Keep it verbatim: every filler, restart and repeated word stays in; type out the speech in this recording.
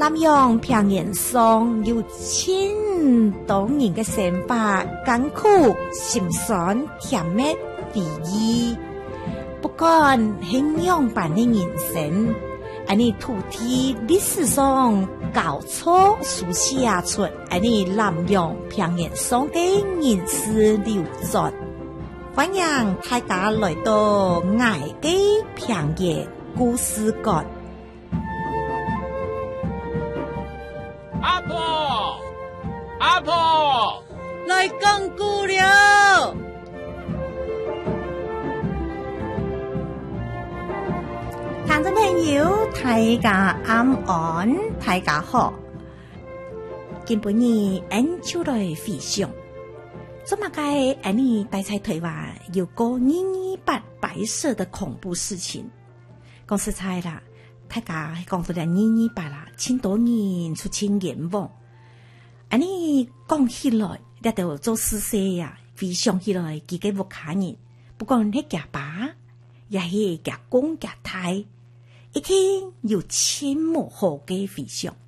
南洋平原上有千多人的生活，艰苦、心酸、甜蜜、回忆。不管怎样般的人生，安尼土地历史上交错书写出安尼南洋平原上的人事流转。欢迎大家来到爱的平原故事館。 阿婆，阿婆， 来讲故了。 聽眾朋友，大家晚安，大家好。今晡日俺就來分享，這麼個俺哋待在台灣有個二二八白色的恐怖事情。講實在啦，大家講到了二二八啦，千多人出千冤枉。俺哋講起來，你就做事勢呀，回想起來幾個無卡人，不管係假爸，也係假公假太。一天有千幕好嘅回想，